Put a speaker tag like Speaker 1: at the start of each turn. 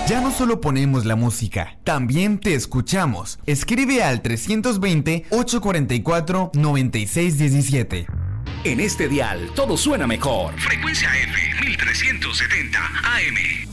Speaker 1: Ya no solo ponemos la música, también te escuchamos. Escribe al 320-844-9617.
Speaker 2: En este dial todo suena mejor. Frecuencia F 1370 AM.